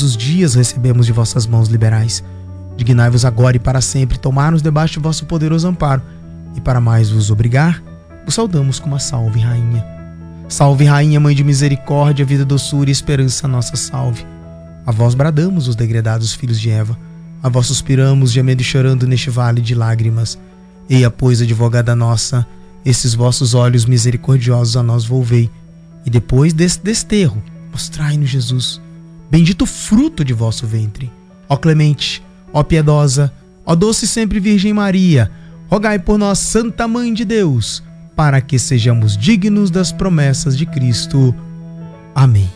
todos os dias recebemos de vossas mãos liberais. Dignai-vos agora e para sempre tomar-nos debaixo de vosso poderoso amparo, e para mais vos obrigar, vos saudamos com uma salve, Rainha. Salve, Rainha, Mãe de misericórdia, vida, doçura e esperança, nossa salve. A vós bradamos os degredados filhos de Eva, a vós suspiramos, gemendo e chorando neste vale de lágrimas. Eia, pois, advogada nossa, esses vossos olhos misericordiosos a nós volvei, e depois deste desterro, mostrai-nos Jesus, bendito fruto de vosso ventre. Ó clemente, ó piedosa, ó doce sempre Virgem Maria, rogai por nós, Santa Mãe de Deus, para que sejamos dignos das promessas de Cristo. Amém.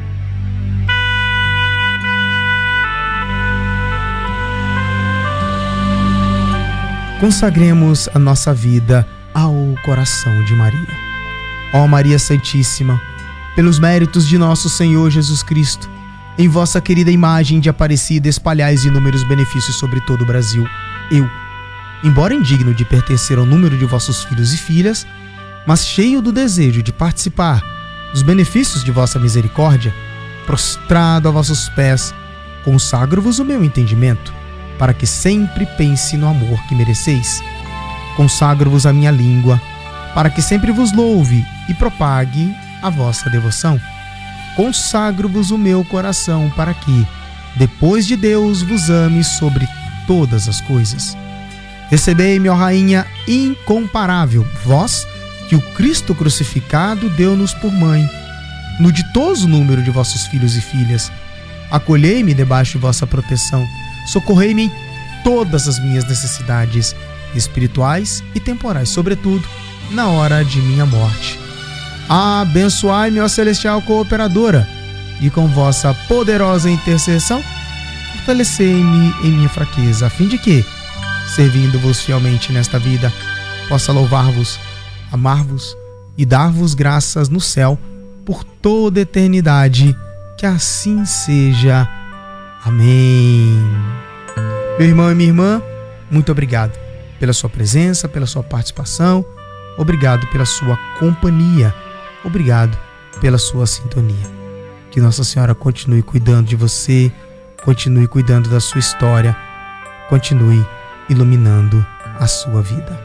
Consagremos a nossa vida ao coração de Maria. Ó Maria Santíssima, pelos méritos de nosso Senhor Jesus Cristo, em vossa querida imagem de Aparecida espalhais inúmeros benefícios sobre todo o Brasil. Eu, embora indigno de pertencer ao número de vossos filhos e filhas, mas cheio do desejo de participar dos benefícios de vossa misericórdia, prostrado a vossos pés, consagro-vos o meu entendimento, para que sempre pense no amor que mereceis. Consagro-vos a minha língua, para que sempre vos louve e propague a vossa devoção. Consagro-vos o meu coração, para que, depois de Deus, vos ame sobre todas as coisas. Recebei-me, ó Rainha incomparável, vós que o Cristo crucificado deu-nos por mãe, no ditoso número de vossos filhos e filhas. Acolhei-me debaixo de vossa proteção, socorrei-me em todas as minhas necessidades, espirituais e temporais, sobretudo na hora de minha morte. Abençoai-me, ó celestial cooperadora, e com vossa poderosa intercessão, fortalecei-me em minha fraqueza, a fim de que, servindo-vos fielmente nesta vida, possa louvar-vos, amar-vos e dar-vos graças no céu por toda a eternidade. Que assim seja. Amém. Meu irmão e minha irmã, muito obrigado pela sua presença, pela sua participação. Obrigado pela sua companhia. Obrigado pela sua sintonia. Que Nossa Senhora continue cuidando de você, continue cuidando da sua história, continue iluminando a sua vida.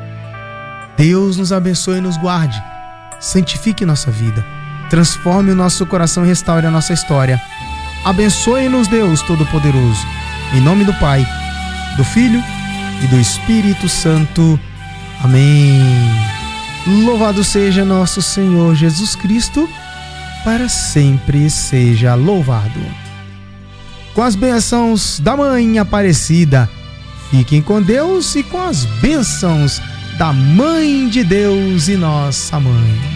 Deus nos abençoe e nos guarde. Santifique nossa vida. Transforme o nosso coração e restaure a nossa história. Abençoe-nos, Deus Todo-Poderoso. Em nome do Pai, do Filho e do Espírito Santo. Amém. Louvado seja nosso Senhor Jesus Cristo, para sempre seja louvado. Com as bênçãos da Mãe Aparecida, fiquem com Deus e com as bênçãos da Mãe de Deus e nossa Mãe.